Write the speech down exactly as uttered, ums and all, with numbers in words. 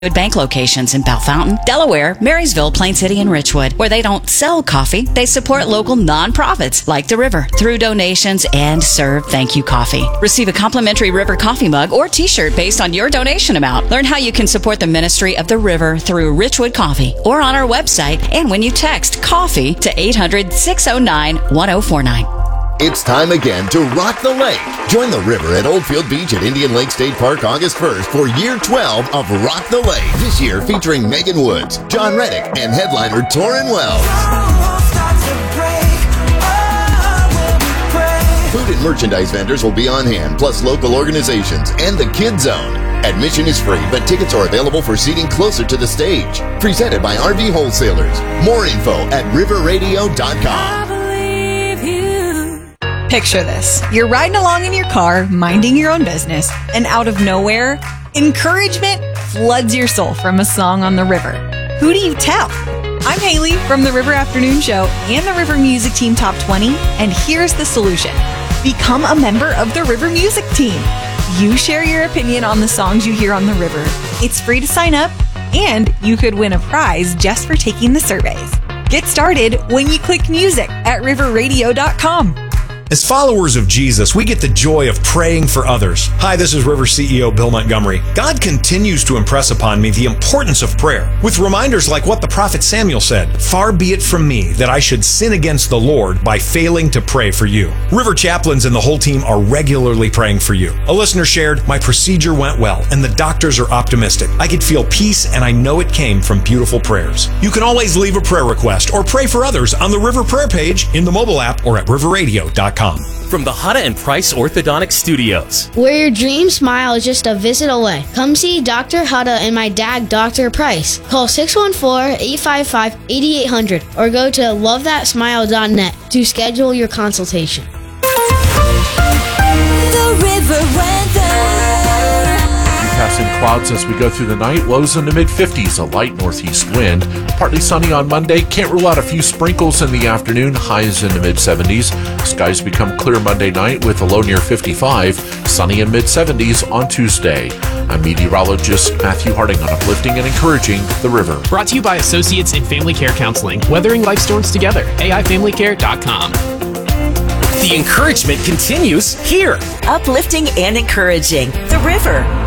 Bank locations in Bell Fountain, Delaware, Marysville, Plain City, and Richwood. Where they don't sell coffee, they support local nonprofits like the River through donations and serve thank you coffee. Receive a complimentary River coffee mug or t-shirt based on your donation amount. Learn how you can support the ministry of the River through Richwood Coffee or on our website and when you text COFFEE to eight hundred, six oh nine, one oh four nine. It's time again to rock the lake. Join the River at Oldfield Beach at Indian Lake State Park August first for year twelve of Rock the Lake. This year featuring Megan Woods, John Reddick, and headliner Torrin Wells. Food and merchandise vendors will be on hand, plus local organizations and the Kid Zone. Admission is free, but tickets are available for seating closer to the stage. Presented by R V Wholesalers. More info at river radio dot com. Picture this. You're riding along in your car, minding your own business, and out of nowhere, encouragement floods your soul from a song on the river. Who do you tell? I'm Haley from the River Afternoon Show and the River Music Team Top twenty, and here's the solution. Become a member of the River Music Team. You share your opinion on the songs you hear on the river. It's free to sign up, and you could win a prize just for taking the surveys. Get started when you click music at river radio dot com. As followers of Jesus, we get the joy of praying for others. Hi, this is River C E O Bill Montgomery. God continues to impress upon me the importance of prayer, with reminders like what the prophet Samuel said, "Far be it from me that I should sin against the Lord by failing to pray for you." River chaplains and the whole team are regularly praying for you. A listener shared, "My procedure went well, and the doctors are optimistic. I could feel peace, and I know it came from beautiful prayers." You can always leave a prayer request or pray for others on the River Prayer page, in the mobile app, or at river radio dot com. From the Hutta and Price Orthodontic Studios, where your dream smile is just a visit away. Come see Doctor Hutta and my dad, Doctor Price. Call six one four, eight five five, eight eight zero zero or go to love that smile dot net to schedule your consultation. The River weather. Passing clouds as we go through the night, lows in the mid fifties, a light northeast wind. Partly sunny on Monday, can't rule out a few sprinkles in the afternoon, highs in the mid seventies. Skies become clear Monday night with a low near fifty-five, sunny in mid seventies on Tuesday. I'm meteorologist Matthew Harding on Uplifting and Encouraging the River. Brought to you by Associates in Family Care Counseling, weathering life storms together, A I family care dot com. The encouragement continues here. Uplifting and encouraging the River.